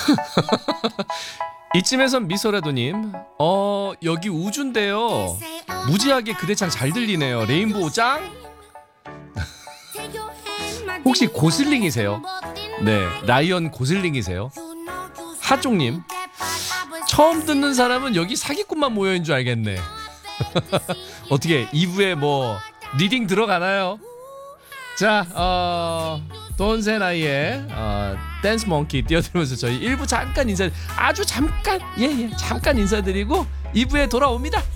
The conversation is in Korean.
이쯤에선 미소라도님, 여기 우주인데요. 무지하게 그대창 잘 들리네요. 레인보우 짱? 혹시 고슬링이세요? 네, 라이언 고슬링이세요? 하종님, 처음 듣는 사람은 여기 사기꾼만 모여있는 줄 알겠네. 어떻게 2부에 뭐 리딩 들어가나요? 자, 돈세나이의 댄스 몽키 띄워드리면서 저희 1부 잠깐 인사, 아주 잠깐, 잠깐 인사드리고 2부에 돌아옵니다.